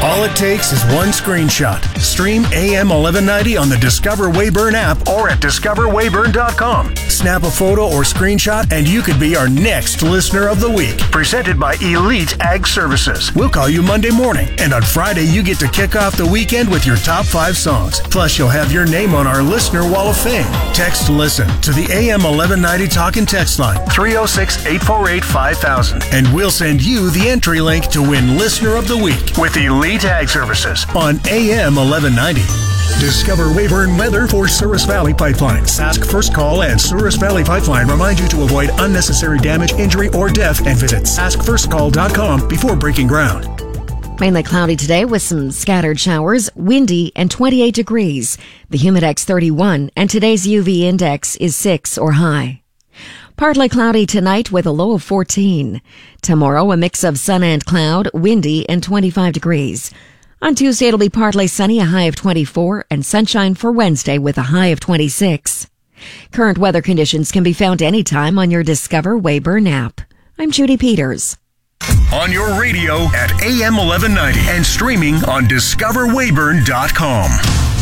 All it takes is one screenshot. Stream AM 1190 on the Discover Weyburn app or at discoverweyburn.com. Snap a photo or screenshot and you could be our next Listener of the Week. Presented by Elite Ag Services. We'll call you Monday morning, and on Friday you get to kick off the weekend with your top 5 songs. Plus you'll have your name on our Listener Wall of Fame. Text LISTEN to the AM 1190 talk and text line 306-848-5000, and we'll send you the entry link to win Listener of the Week with Elite Ag Services on AM 1190. Discover Weyburn weather for Souris Valley Pipeline. Sask First Call and Souris Valley Pipeline remind you to avoid unnecessary damage, injury, or death, and visit saskfirstcall.com before breaking ground. Mainly cloudy today with some scattered showers, windy and 28 degrees. The Humidex 31, and today's UV index is 6 or high. Partly cloudy tonight with a low of 14. Tomorrow, a mix of sun and cloud, windy and 25 degrees. On Tuesday, it'll be partly sunny, a high of 24, and sunshine for Wednesday with a high of 26. Current weather conditions can be found anytime on your Discover Weyburn app. I'm Judy Peters. On your radio at AM 1190 and streaming on discoverweyburn.com.